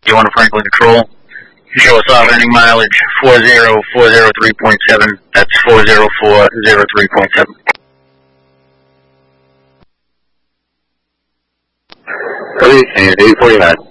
51 Franklin Control. Show us off ending mileage 40403.7. That's 40403.7. Okay, and 849.